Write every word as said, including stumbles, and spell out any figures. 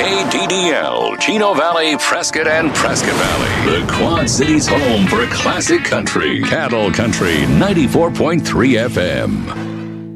K D D L, Chino Valley, Prescott, and Prescott Valley. The Quad Cities' home for classic country. Cattle Country ninety-four point three F M.